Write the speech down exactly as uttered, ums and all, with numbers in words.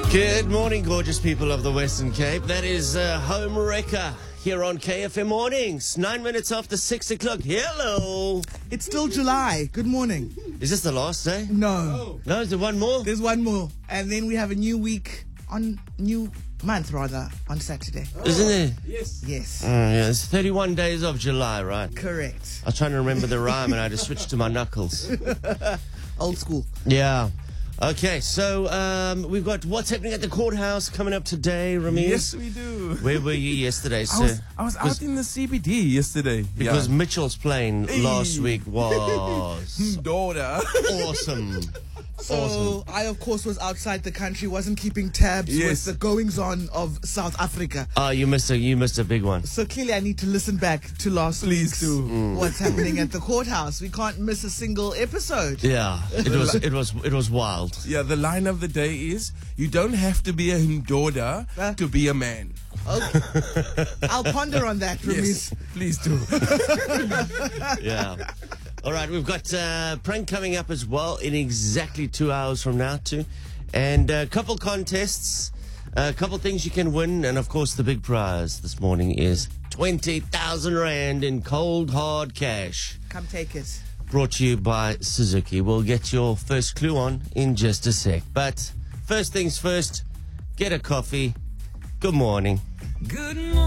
Good morning, gorgeous people of the Western Cape. That is uh, Home Wrecker here on K F M Mornings. Nine minutes after six o'clock. Hello. It's still July. Good morning. Is this the last day? No. No, is there one more? There's one more. And then we have a new week on, new month rather, on Saturday. Isn't it? Yes. Yes. Oh, yeah, it's thirty-one days of July, right? Correct. I was trying to remember the rhyme and I just switched to my knuckles. Old school. Yeah. Okay, so um, we've got what's happening at the courthouse coming up today, Ramin. Yes, we do. Where were you yesterday, I sir? was, I was out in the C B D yesterday. Because yeah. Mitchell's plane Hey. last week was Daughter. awesome. So Awesome. I, of course, was outside the country, wasn't keeping tabs Yes. with the goings-on of South Africa. Oh, you missed a you missed a big one. So clearly I need to listen back to last Please week's do. Mm. what's happening at the courthouse. We can't miss a single episode. Yeah, it was it was it was wild. Yeah, the line of the day is, you don't have to be a daughter Huh? to be a man. Okay. I'll ponder on that, Ramiz. Yes, please do. Yeah. All right, we've got uh, prank coming up as well in exactly two hours from now too, and a couple contests, a couple things you can win, and of course the big prize this morning is twenty thousand rand in cold hard cash. Come take it. Brought to you by Suzuki. We'll get your first clue on in just a sec. But first things first, get a coffee. Good morning. Good morning.